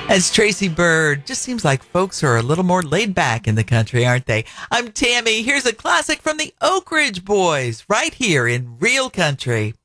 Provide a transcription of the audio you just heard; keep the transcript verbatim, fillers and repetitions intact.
As Tracy Bird, just seems like folks are a little more laid back in the country, aren't they? I'm Tammy. Here's a classic from the Oak Ridge Boys right here in Real Country.